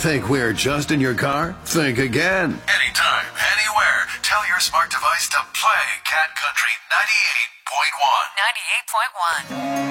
Think we're just in your car? Think again. Anytime, anywhere. Tell your smart device to play Cat Country 98.1. 98.1.